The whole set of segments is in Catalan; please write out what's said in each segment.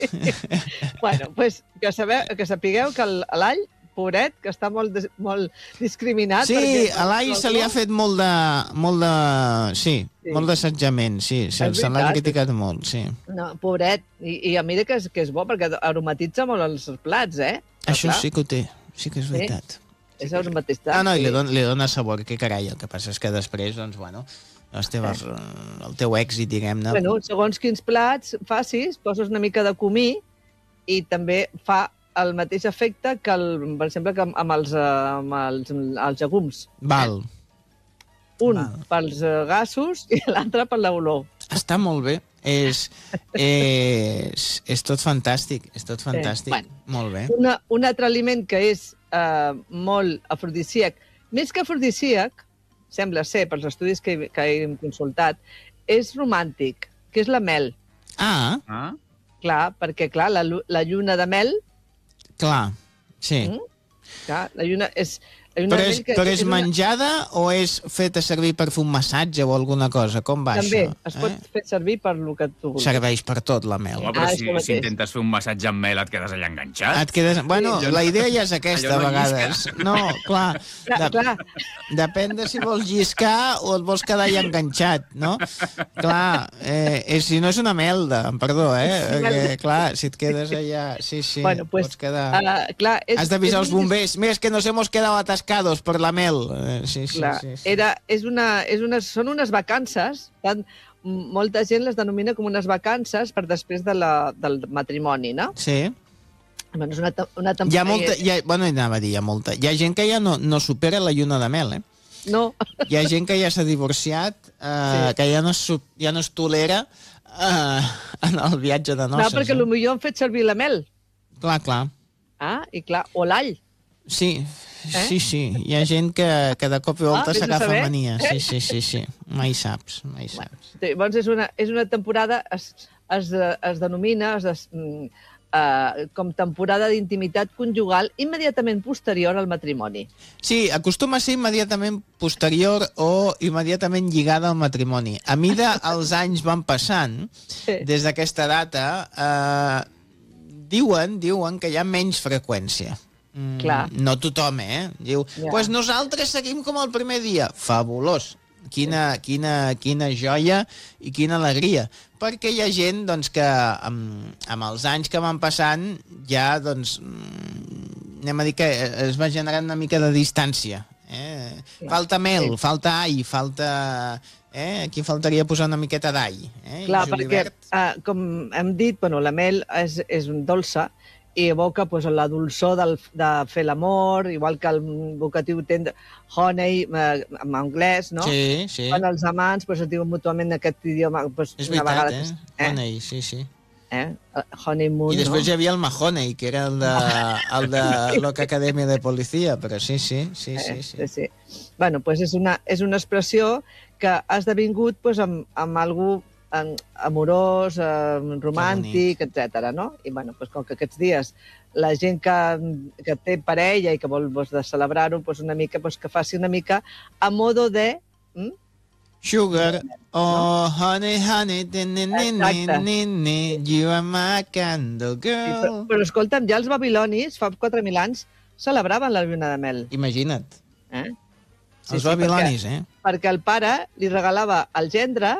Bueno, doncs que sapigueu que l'all, pobret, que està molt discriminat. Sí, a l'all se li ha fet molt d'assetjament, sí, se l'ha criticat molt, sí. No, pobret, i a mira que és bo, perquè aromatitza molt els plats, eh? Això sí que ho té, sí que és veritat. És aromatitza. Ah, no, i li dona sabor, que carai, el que passa és que després, doncs, bueno, el teu èxit, diguem-ne... Bueno, segons quins plats facis, poses una mica de comí i també fa el mateix efecte que, per exemple, que amb els llegums. Val. Un pels gasos i l'altre per l'olor. Està molt bé. És tot fantàstic, és tot fantàstic. Molt bé. Un altre aliment que és molt afrodisíac, més que afrodisíac, sembla ser, pels estudis que hem consultat, és romàntic, que és la mel. Clar, perquè clar, la lluna de mel... Clar, sí. Clar, la lluna és... Però és menjada o és feta servir per fer un massatge o alguna cosa? Com va això? També, es pot fer servir per el que tu vulguis. Serveix per tot, la mel. Home, però si intentes fer un massatge amb mel et quedes allà enganxat. Bueno, la idea ja és aquesta, a vegades. No, clar. Depèn de si vols lliscar o et vols quedar allà enganxat, no? Clar, si no és una melda, perdó, perquè, clar, si et quedes allà... Sí, pots quedar... Has d'avisar els bombers. Més que nos hemos quedado atascados per la mel. Sí. Són unes vacances, molta gent les denomina com unes vacances per després del matrimoni, no? Sí. Bueno, és una temporada... Hi ha gent que ja no supera la lluna de mel, eh? No. Hi ha gent que ja s'ha divorciat, que ja no es tolera en el viatge de noces. Clar, perquè potser han fet servir la mel. Clar. O l'all. Sí. Hi ha gent que de cop i volta s'agafa mania. Sí. Mai saps. Llavors és una temporada, es denomina com temporada d'intimitat conjugal immediatament posterior al matrimoni. Sí, acostuma a ser immediatament posterior o immediatament lligada al matrimoni. A mida els anys van passant, des d'aquesta data, diuen que hi ha menys freqüència. No tothom, diu, doncs nosaltres seguim com el primer dia. Fabulós. Quina joia i quina alegria. Perquè hi ha gent que amb els anys que van passant ja, anem a dir que es va generant una mica de distància. Falta mel, falta all, aquí faltaria posar una miqueta d'all. Clar, perquè, com hem dit, la mel és dolça, i evoca la dolçor de fer l'amor, igual que el vocatiu tendre, honey, en anglès, no? Sí. Quan els amants es diuen mútuament aquest idioma... És veritat, honey, sí. Honeymoon, i després hi havia el Mahoney, que era el de l'Oca Acadèmia de Policia, però sí. Bueno, és una expressió que ha esdevingut amb algú amorós, romàntic, etc. No? I com que aquests dies la gent que té parella i que vol celebrar-ho, una mica, que faci una mica a modo de... Sugar, oh honey, you are my candle girl. Però escolta'm, ja els babilonis, fa 4.000 anys, celebraven la lluna de mel. Imagina't. Els babilonis, Perquè el pare li regalava al gendre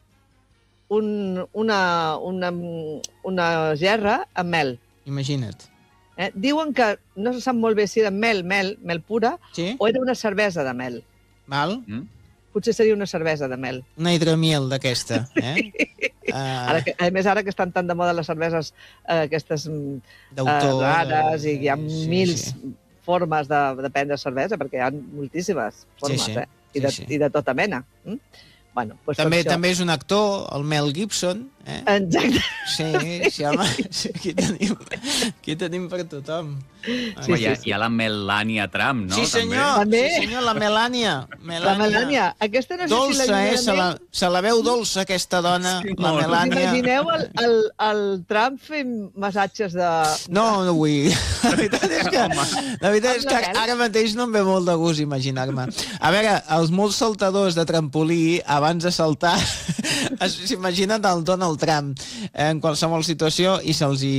una gerra amb mel. Imagina't. Diuen que no se sap molt bé si era mel pura o era una cervesa de mel. Val? Potser seria una cervesa de mel. Una hidromiel d'aquesta. A més, ara que estan tan de moda les cerveses aquestes rares i hi ha mils formes de prendre cervesa, perquè hi ha moltíssimes formes, i de tota mena. Bueno, també és un actor, el Mel Gibson. Exacte. Sí, home, aquí tenim per tothom. Hi ha la Melania Trump, no? Sí, senyor, la Melania. La Melania. Aquesta no sé si la se la veu dolça, aquesta dona, la Melania. Imagineu el Trump fent massatges de... No vull. La veritat és que ara mateix no em ve molt de gust imaginar-me. A veure, els molts saltadors de trampolí, abans de saltar, s'imaginen el Donald Trump en qualsevol situació i se'ls hi